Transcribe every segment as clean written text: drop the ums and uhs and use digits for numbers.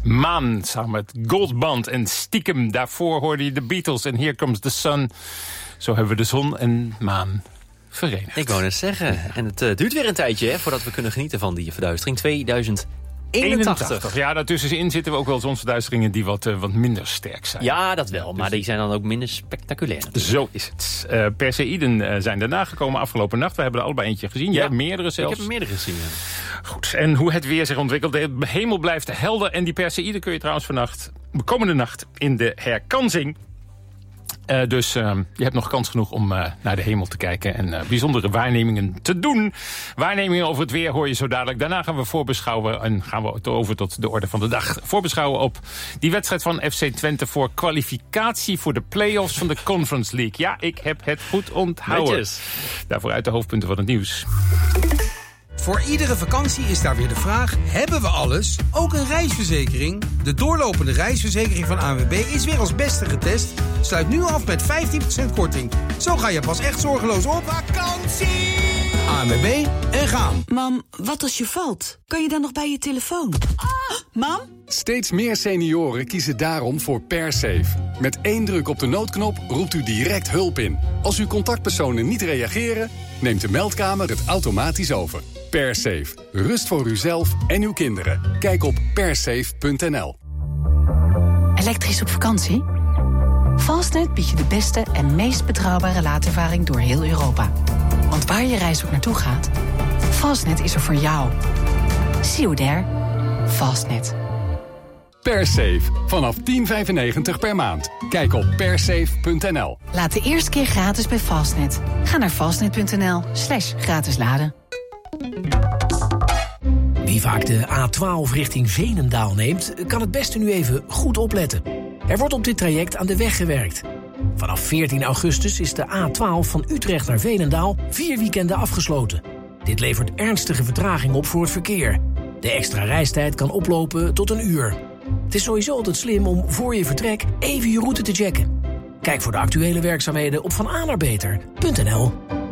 Maan samen met Goldband en Stiekem. Daarvoor hoorde je de Beatles en Here Comes the Sun. Zo hebben we de zon en maan verenigd. Ik wou net zeggen. En het duurt weer een tijdje voordat we kunnen genieten van die verduistering. 2081. Ja, daartussenin zitten we ook wel zonsverduisteringen die wat minder sterk zijn. Ja, dat wel. Maar die zijn dan ook minder spectaculair. Zo is het. Perseïden zijn daarna gekomen afgelopen nacht. We hebben er allebei eentje gezien. Jij hebt meerdere zelfs. Ik heb er meerdere gezien, ja. Goed. En hoe het weer zich ontwikkelt. De hemel blijft helder. En die Perseïden kun je trouwens komende nacht in de herkansing. Dus je hebt nog kans genoeg om naar de hemel te kijken en bijzondere waarnemingen te doen. Waarnemingen over het weer hoor je zo dadelijk. Daarna gaan we voorbeschouwen en gaan we over tot de orde van de dag. Voorbeschouwen op die wedstrijd van FC Twente voor kwalificatie voor de play-offs van de Conference League. Ja, ik heb het goed onthouden. Netjes. Daarvoor uit de hoofdpunten van het nieuws. Voor iedere vakantie is daar weer de vraag, hebben we alles? Ook een reisverzekering? De doorlopende reisverzekering van ANWB is weer als beste getest. Sluit nu af met 15% korting. Zo ga je pas echt zorgeloos op vakantie! ANWB en gaan. Mam, wat als je valt? Kan je dan nog bij je telefoon? Mam? Steeds meer senioren kiezen daarom voor PerSafe. Met 1 druk op de noodknop roept u direct hulp in. Als uw contactpersonen niet reageren, neemt de meldkamer het automatisch over. PerSafe. Rust voor uzelf en uw kinderen. Kijk op persafe.nl. Elektrisch op vakantie? Fastnet biedt je de beste en meest betrouwbare laadervaring door heel Europa. Want waar je reis ook naartoe gaat, Fastnet is er voor jou. See you there. Fastnet. PerSafe. Vanaf €10,95 per maand. Kijk op persafe.nl. Laat de eerste keer gratis bij Fastnet. Ga naar fastnet.nl/gratis laden. Wie vaak de A12 richting Veenendaal neemt, kan het beste nu even goed opletten. Er wordt op dit traject aan de weg gewerkt. Vanaf 14 augustus is de A12 van Utrecht naar Veenendaal 4 weekenden afgesloten. Dit levert ernstige vertraging op voor het verkeer. De extra reistijd kan oplopen tot 1 uur. Het is sowieso altijd slim om voor je vertrek even je route te checken. Kijk voor de actuele werkzaamheden op vananaarbeter.nl.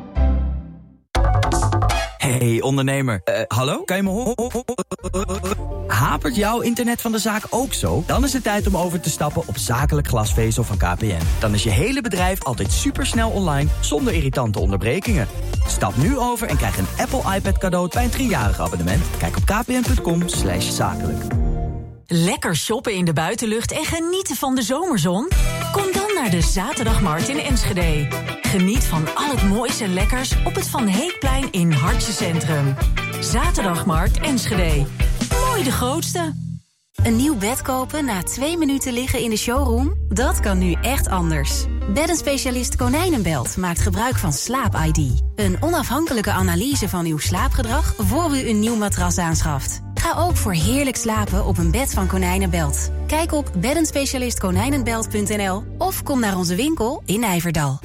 Hey ondernemer, hallo? Kan je me horen? Hapert jouw internet van de zaak ook zo? Dan is het tijd om over te stappen op zakelijk glasvezel van KPN. Dan is je hele bedrijf altijd supersnel online, zonder irritante onderbrekingen. Stap nu over en krijg een Apple iPad cadeau bij een 3-jarig abonnement. Kijk op kpn.com/zakelijk. Lekker shoppen in de buitenlucht en genieten van de zomerzon? Kom dan naar de Zaterdagmarkt in Enschede. Geniet van al het moois en lekkers op het Van Heekplein in Hartje Centrum. Zaterdagmarkt Enschede. Mooi de grootste. Een nieuw bed kopen na 2 minuten liggen in de showroom? Dat kan nu echt anders. Beddenspecialist Konijnenbelt maakt gebruik van Slaap-ID. Een onafhankelijke analyse van uw slaapgedrag voor u een nieuw matras aanschaft. Ga ook voor heerlijk slapen op een bed van Konijnenbelt. Kijk op beddenspecialistkonijnenbelt.nl of kom naar onze winkel in Nijverdal.